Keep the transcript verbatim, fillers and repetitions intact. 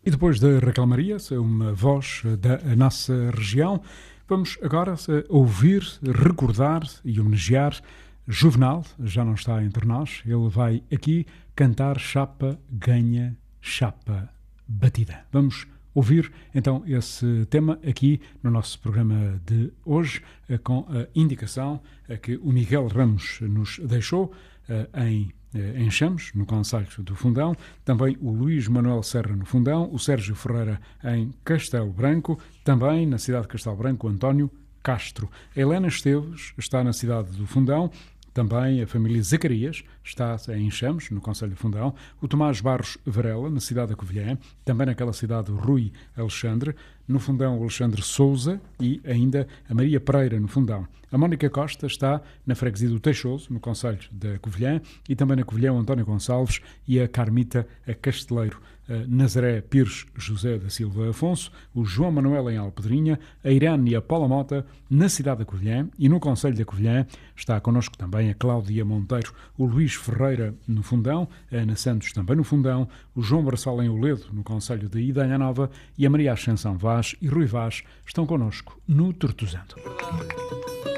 E depois da Raquel Maria, uma voz da nossa região, vamos agora ouvir, recordar e homenagear Juvenal. Já não está entre nós, ele vai aqui cantar Chapa Ganha, Chapa Batida. Vamos ouvir então esse tema aqui no nosso programa de hoje, com a indicação que o Miguel Ramos nos deixou em em Chamos, no concelho do Fundão, também o Luís Manuel Serra no Fundão, o Sérgio Ferreira em Castelo Branco, também na cidade de Castelo Branco, o António Castro. A Helena Esteves está na cidade do Fundão, também a família Zacarias está em Chamos, no concelho do Fundão, o Tomás Barros Varela, na cidade da Covilhã, também naquela cidade o Rui Alexandre, no Fundão o Alexandre Souza e ainda a Maria Pereira no Fundão. A Mónica Costa está na freguesia do Teixoso, no concelho da Covilhã, e também na Covilhã o António Gonçalves e a Carmita a Casteleiro. A Nazaré Pires José da Silva Afonso, o João Manuel em Alpedrinha, a Irane e a Paula Mota na cidade da Covilhã, e no concelho da Covilhã está connosco também a Cláudia Monteiro, o Luís Ferreira no Fundão, a Ana Santos também no Fundão, o João Braçal em Oledo no concelho de Idanha Nova e a Maria Ascensão Vaz e Rui Vaz estão connosco no Tortozando.